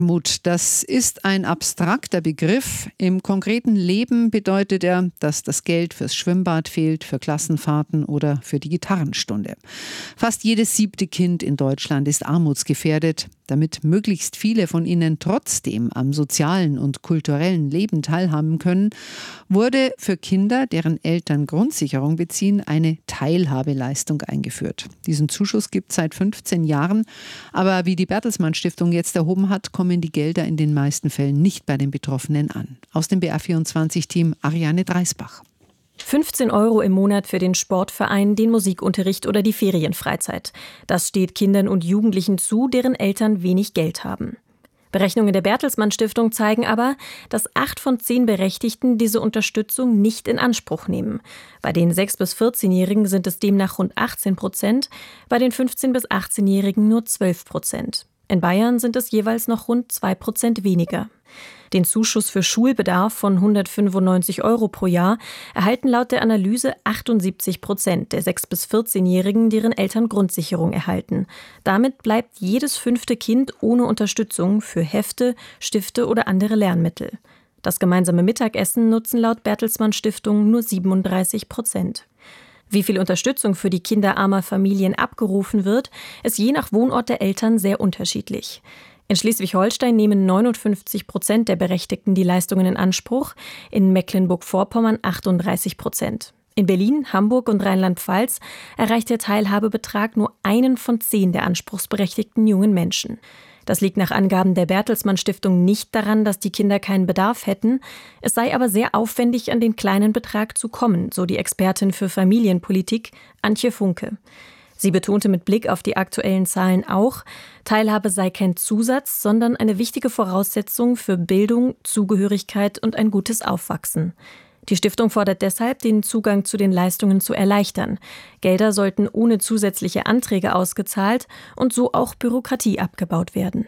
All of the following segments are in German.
Armut, das ist ein abstrakter Begriff. Im konkreten Leben bedeutet er, dass das Geld fürs Schwimmbad fehlt, für Klassenfahrten oder für die Gitarrenstunde. Fast jedes 7. Kind in Deutschland ist armutsgefährdet. Damit möglichst viele von ihnen trotzdem am sozialen und kulturellen Leben teilhaben können, wurde für Kinder, deren Eltern Grundsicherung beziehen, eine Teilhabeleistung eingeführt. Diesen Zuschuss gibt es seit 15 Jahren. Aber wie die Bertelsmann Stiftung jetzt erhoben hat, kommen die Gelder in den meisten Fällen nicht bei den Betroffenen an. Aus dem BR24-Team Ariane Dreisbach. 15 € im Monat für den Sportverein, den Musikunterricht oder die Ferienfreizeit. Das steht Kindern und Jugendlichen zu, deren Eltern wenig Geld haben. Berechnungen der Bertelsmann Stiftung zeigen aber, dass 8 von 10 Berechtigten diese Unterstützung nicht in Anspruch nehmen. Bei den 6- bis 14-Jährigen sind es demnach rund 18%, bei den 15- bis 18-Jährigen nur 12%. In Bayern sind es jeweils noch rund 2% weniger. Den Zuschuss für Schulbedarf von 195 € pro Jahr erhalten laut der Analyse 78% der 6- bis 14-Jährigen, deren Eltern Grundsicherung erhalten. Damit bleibt jedes 5. Kind ohne Unterstützung für Hefte, Stifte oder andere Lernmittel. Das gemeinsame Mittagessen nutzen laut Bertelsmann Stiftung nur 37%. Wie viel Unterstützung für die Kinder armer Familien abgerufen wird, ist je nach Wohnort der Eltern sehr unterschiedlich. In Schleswig-Holstein nehmen 59% der Berechtigten die Leistungen in Anspruch, in Mecklenburg-Vorpommern 38%. In Berlin, Hamburg und Rheinland-Pfalz erreicht der Teilhabebetrag nur 1 von 10 der anspruchsberechtigten jungen Menschen. Das liegt nach Angaben der Bertelsmann Stiftung nicht daran, dass die Kinder keinen Bedarf hätten. Es sei aber sehr aufwendig, an den kleinen Betrag zu kommen, so die Expertin für Familienpolitik Antje Funke. Sie betonte mit Blick auf die aktuellen Zahlen auch, Teilhabe sei kein Zusatz, sondern eine wichtige Voraussetzung für Bildung, Zugehörigkeit und ein gutes Aufwachsen. Die Stiftung fordert deshalb, den Zugang zu den Leistungen zu erleichtern. Gelder sollten ohne zusätzliche Anträge ausgezahlt und so auch Bürokratie abgebaut werden.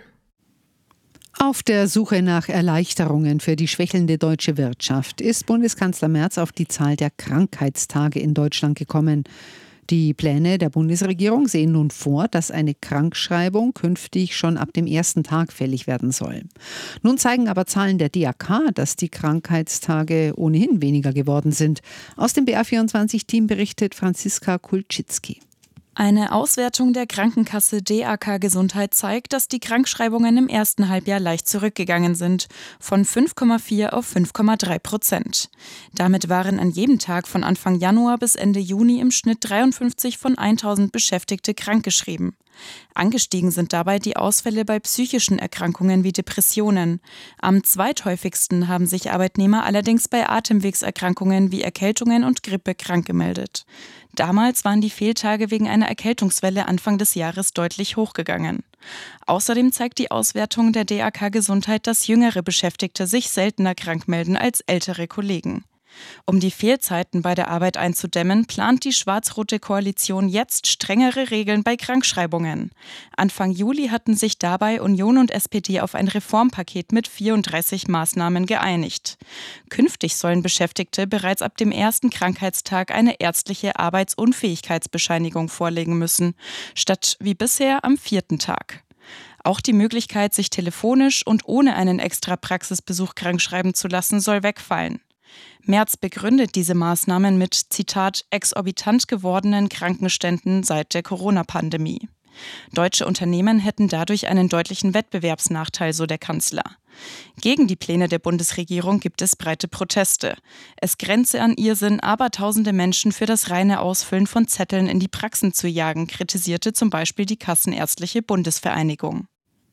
Auf der Suche nach Erleichterungen für die schwächelnde deutsche Wirtschaft ist Bundeskanzler Merz auf die Zahl der Krankheitstage in Deutschland gekommen. Die Pläne der Bundesregierung sehen nun vor, dass eine Krankschreibung künftig schon ab dem 1. Tag fällig werden soll. Nun zeigen aber Zahlen der DAK, dass die Krankheitstage ohnehin weniger geworden sind. Aus dem BR24-Team berichtet Franziska Kulczycki. Eine Auswertung der Krankenkasse DAK Gesundheit zeigt, dass die Krankschreibungen im ersten Halbjahr leicht zurückgegangen sind, von 5,4 auf 5,3%. Damit waren an jedem Tag von Anfang Januar bis Ende Juni im Schnitt 53 von 1000 Beschäftigte krankgeschrieben. Angestiegen sind dabei die Ausfälle bei psychischen Erkrankungen wie Depressionen. Am zweithäufigsten haben sich Arbeitnehmer allerdings bei Atemwegserkrankungen wie Erkältungen und Grippe krank gemeldet. Damals waren die Fehltage wegen einer Erkältungswelle Anfang des Jahres deutlich hochgegangen. Außerdem zeigt die Auswertung der DAK Gesundheit, dass jüngere Beschäftigte sich seltener krank melden als ältere Kollegen. Um die Fehlzeiten bei der Arbeit einzudämmen, plant die schwarz-rote Koalition jetzt strengere Regeln bei Krankschreibungen. Anfang Juli hatten sich dabei Union und SPD auf ein Reformpaket mit 34 Maßnahmen geeinigt. Künftig sollen Beschäftigte bereits ab dem 1. Krankheitstag eine ärztliche Arbeitsunfähigkeitsbescheinigung vorlegen müssen, statt wie bisher am 4. Tag. Auch die Möglichkeit, sich telefonisch und ohne einen extra Praxisbesuch krankschreiben zu lassen, soll wegfallen. Merz begründet diese Maßnahmen mit, Zitat, exorbitant gewordenen Krankenständen seit der Corona-Pandemie. Deutsche Unternehmen hätten dadurch einen deutlichen Wettbewerbsnachteil, so der Kanzler. Gegen die Pläne der Bundesregierung gibt es breite Proteste. Es grenze an Irrsinn, Abertausende Menschen für das reine Ausfüllen von Zetteln in die Praxen zu jagen, kritisierte zum Beispiel die Kassenärztliche Bundesvereinigung.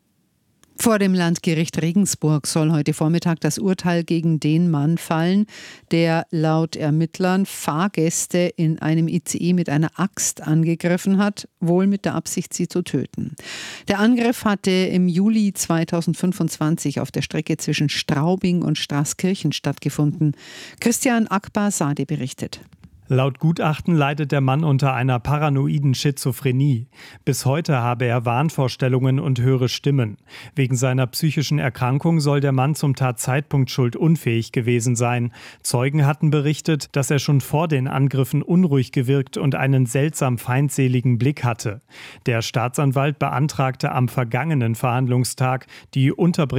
Vor dem Landgericht Regensburg soll heute Vormittag das Urteil gegen den Mann fallen, der laut Ermittlern Fahrgäste in einem ICE mit einer Axt angegriffen hat, wohl mit der Absicht, sie zu töten. Der Angriff hatte im Juli 2025 auf der Strecke zwischen Straubing und Straßkirchen stattgefunden. Christian Akbar Sade berichtet. Laut Gutachten leidet der Mann unter einer paranoiden Schizophrenie. Bis heute habe er Wahnvorstellungen und höre Stimmen. Wegen seiner psychischen Erkrankung soll der Mann zum Tatzeitpunkt schuldunfähig gewesen sein. Zeugen hatten berichtet, dass er schon vor den Angriffen unruhig gewirkt und einen seltsam feindseligen Blick hatte. Der Staatsanwalt beantragte am vergangenen Verhandlungstag die Unterbringung